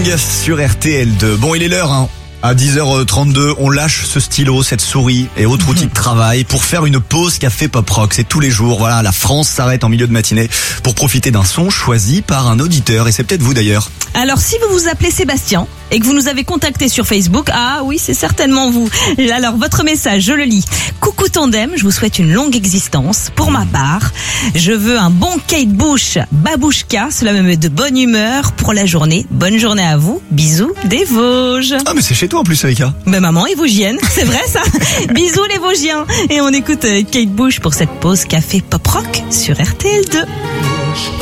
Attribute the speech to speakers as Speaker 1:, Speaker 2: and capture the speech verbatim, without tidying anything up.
Speaker 1: Sur R T L deux. Bon, il est l'heure, hein. À dix heures trente-deux, on lâche ce stylo, cette souris et autres outils de travail pour faire une pause café pop rock. C'est tous les jours. Voilà, la France s'arrête en milieu de matinée pour profiter d'un son choisi par un auditeur. Et c'est peut-être vous d'ailleurs.
Speaker 2: Alors, si vous vous appelez Sébastien et que vous nous avez contacté sur Facebook, ah oui, c'est certainement vous. Alors, votre message, je le lis. Coucou Tandem, je vous souhaite une longue existence. Pour ma part, je veux un bon Kate Bush babouchka. Cela me met de bonne humeur pour la journée. Bonne journée à vous. Bisous des Vosges.
Speaker 1: Ah, mais c'est chez toi en plus, Erika.
Speaker 2: Ben maman est vosgienne, c'est vrai ça. Bisous les Vosgiens. Et on écoute Kate Bush pour cette pause café pop rock sur R T L deux.